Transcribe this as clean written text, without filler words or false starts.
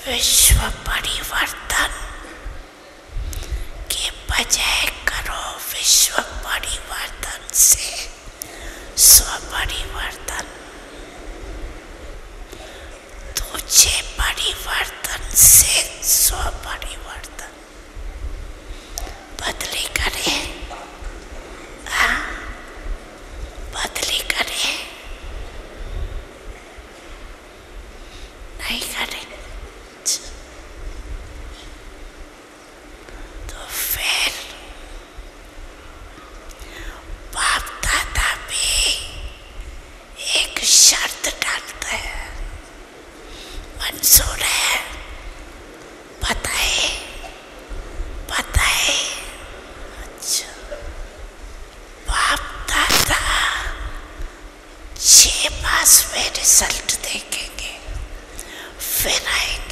विश्व परिवर्तन के बजाय करो विश्व परिवर्तन से स्वपरिवर्तन। तुझे परिवर्तन से स्वपरिवर्तन बदली करे, बदली करे, नहीं करे तो फिर बाप दादा भी एक शर्त डालता है, मंजूर है, बताए बताए। अच्छा, बाप दादा 6 मास में रिजल्ट देखेंगे, फिर आएंगे।